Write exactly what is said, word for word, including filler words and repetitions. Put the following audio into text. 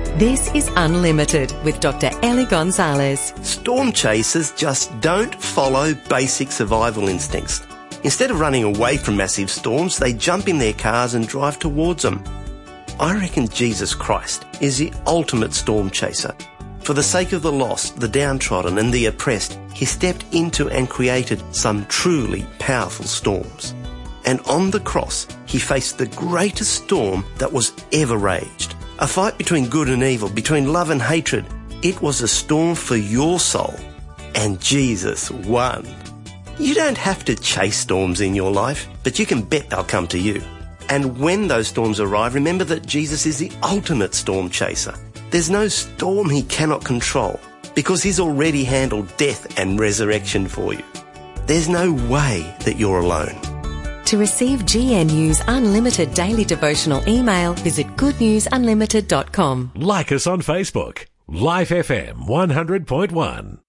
This is Unlimited with Doctor Ellie Gonzalez. Storm chasers just don't follow basic survival instincts. Instead of running away from massive storms, they jump in their cars and drive towards them. I reckon Jesus Christ is the ultimate storm chaser. For the sake of the lost, the downtrodden and the oppressed, he stepped into and created some truly powerful storms. And on the cross, he faced the greatest storm that was ever raged. A fight between good and evil, between love and hatred. It was a storm for your soul. And Jesus won. You don't have to chase storms in your life, but you can bet they'll come to you. And when those storms arrive, remember that Jesus is the ultimate storm chaser. There's no storm he cannot control, because he's already handled death and resurrection for you. There's no way that you're alone. To receive G N U's unlimited daily devotional email, visit good news unlimited dot com. Like us on Facebook. Life F M one hundred point one.